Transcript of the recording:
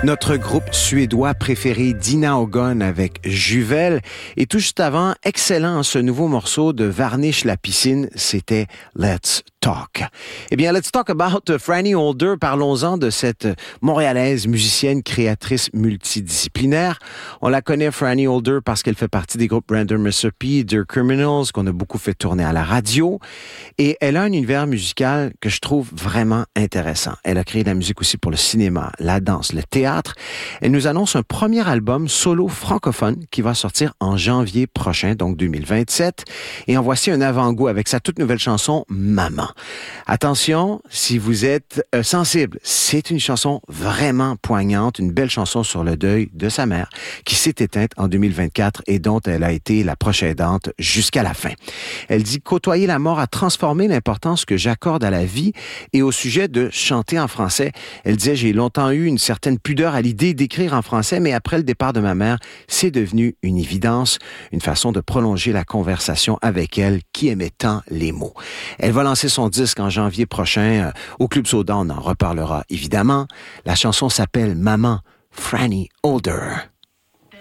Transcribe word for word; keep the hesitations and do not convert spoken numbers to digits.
Notre groupe suédois préféré, Dina Ogon avec Juvel. Et tout juste avant, excellent ce nouveau morceau de Varnish la piscine, c'était Let's Talk. Eh bien, let's talk about Franny Holder. Parlons-en de cette Montréalaise musicienne, créatrice multidisciplinaire. On la connaît, Franny Holder, parce qu'elle fait partie des groupes Random Recipe, The Criminals, qu'on a beaucoup fait tourner à la radio. Et elle a un univers musical que je trouve vraiment intéressant. Elle a créé de la musique aussi pour le cinéma, la danse, le théâtre. Elle nous annonce un premier album solo francophone qui va sortir en janvier prochain, donc deux mille vingt-sept. Et en voici un avant-goût avec sa toute nouvelle chanson « Maman ». Attention, si vous êtes euh, sensible, c'est une chanson vraiment poignante, une belle chanson sur le deuil de sa mère qui s'est éteinte en deux mille vingt-quatre et dont elle a été la proche aidante jusqu'à la fin. Elle dit « Côtoyer la mort a transformé l'importance que j'accorde à la vie et au sujet de chanter en français. » Elle disait « J'ai longtemps eu une certaine pudeur à l'idée d'écrire en français, mais après le départ de ma mère, c'est devenu une évidence, une façon de prolonger la conversation avec elle qui aimait tant les mots. » Elle va lancer son disque en janvier prochain. Au Club Soda, on en reparlera évidemment. La chanson s'appelle « Maman », Franny Holder.